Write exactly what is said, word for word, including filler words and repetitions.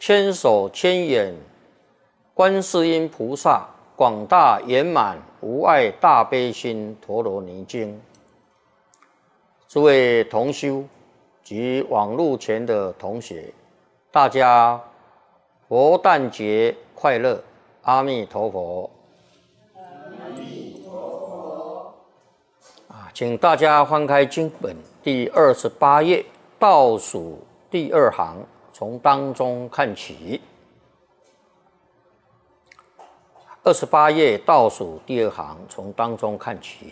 千手千眼观世音菩萨广大圆满无碍大悲心陀罗尼经。诸位同修及网络前的同学，大家佛诞节快乐！阿弥陀佛。 阿弥陀佛。 啊，请大家翻开经本第二十八页倒数第二行，从当中看起。二十八页倒数第二行，从当中看起。